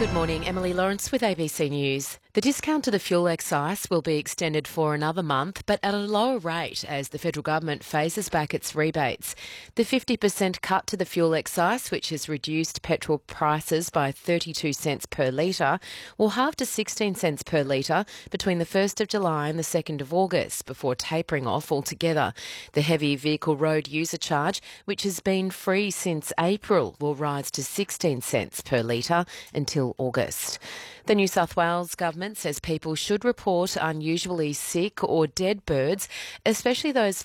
Good morning, Emily Lawrence with ABC News. The discount to the fuel excise will be extended for another month, but at a lower rate as the federal government phases back its rebates. The 50% cut to the fuel excise, which has reduced petrol prices by 32 cents per litre, will halve to 16 cents per litre between the 1st of July and the 2nd of August, before tapering off altogether. The heavy vehicle road user charge, which has been free since April, will rise to 16 cents per litre until August. The New South Wales government says people should report unusually sick or dead birds, especially those